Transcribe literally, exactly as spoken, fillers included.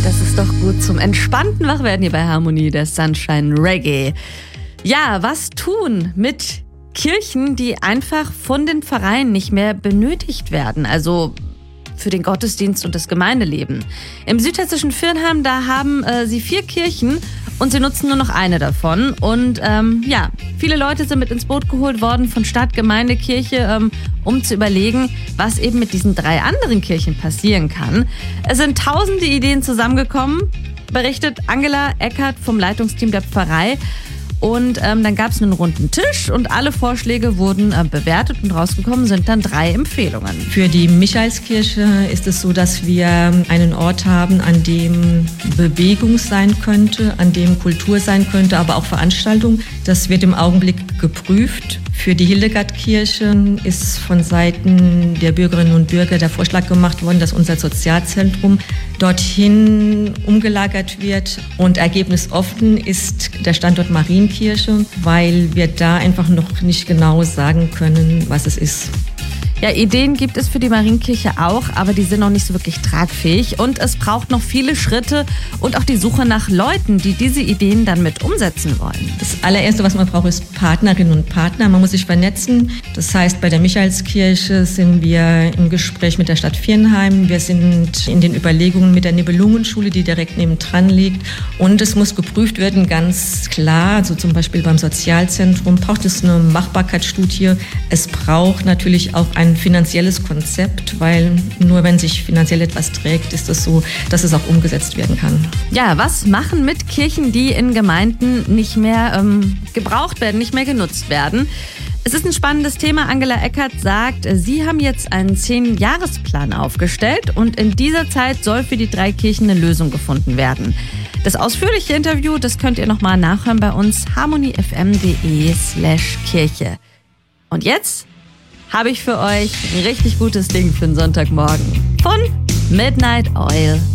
Das ist doch gut zum entspannten Wachwerden hier bei Harmonie, der Sunshine Reggae. Ja, was tun mit Kirchen, die einfach von den Pfarreien nicht mehr benötigt werden? Also für den Gottesdienst und das Gemeindeleben. Im südhessischen Viernheim, da haben äh, sie vier Kirchen und sie nutzen nur noch eine davon. Und ähm, ja, viele Leute sind mit ins Boot geholt worden von Stadt, Gemeinde, Kirche, ähm, um zu überlegen, was eben mit diesen drei anderen Kirchen passieren kann. Es sind tausende Ideen zusammengekommen, berichtet Angela Eckert vom Leitungsteam der Pfarrei. Und ähm, dann gab es einen runden Tisch und alle Vorschläge wurden äh, bewertet und rausgekommen sind dann drei Empfehlungen. Für die Michaelskirche ist es so, dass wir einen Ort haben, an dem Bewegung sein könnte, an dem Kultur sein könnte, aber auch Veranstaltung. Das wird im Augenblick geprüft. Für die Hildegardkirche ist von Seiten der Bürgerinnen und Bürger der Vorschlag gemacht worden, dass unser Sozialzentrum dorthin umgelagert wird. Und ergebnisoffen ist der Standort Marienkirche, weil wir da einfach noch nicht genau sagen können, was es ist. Ja, Ideen gibt es für die Marienkirche auch, aber die sind noch nicht so wirklich tragfähig. Und es braucht noch viele Schritte und auch die Suche nach Leuten, die diese Ideen dann mit umsetzen wollen. Das allererste, was man braucht, ist Partnerinnen und Partner. Man muss sich vernetzen. Das heißt, bei der Michaelskirche sind wir im Gespräch mit der Stadt Viernheim. Wir sind in den Überlegungen mit der Nibelungenschule, die direkt nebendran liegt. Und es muss geprüft werden, ganz klar, also zum Beispiel beim Sozialzentrum braucht es eine Machbarkeitsstudie. Es braucht natürlich auch ein ein finanzielles Konzept, weil nur wenn sich finanziell etwas trägt, ist es so, dass es auch umgesetzt werden kann. Ja, was machen mit Kirchen, die in Gemeinden nicht mehr ähm, gebraucht werden, nicht mehr genutzt werden? Es ist ein spannendes Thema. Angela Eckert sagt, Sie haben jetzt einen zehn-Jahresplan aufgestellt und in dieser Zeit soll für die drei Kirchen eine Lösung gefunden werden. Das ausführliche Interview, das könnt ihr nochmal nachhören bei uns, harmoniefm.de slash Kirche. Und jetzt habe ich für euch ein richtig gutes Ding für den Sonntagmorgen von Midnight Oil.